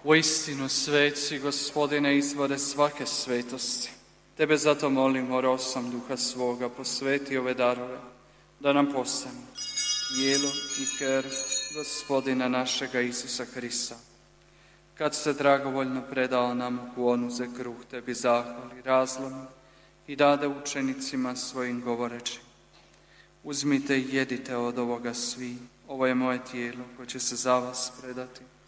Uistinu, sveci, Gospodine, izvore svake svetosti. Tebe zato molimo, rosom Duha svoga, posveti ove darove, da nam postanu tijelo i krv Gospodina našega Isusa Hrista. Kad se dragovoljno predao nam u klonu za kruh, tebi zahvali, razlomi i dade učenicima svojim govoreći: uzmite i jedite od ovoga svi, ovo je moje tijelo koje će se za vas predati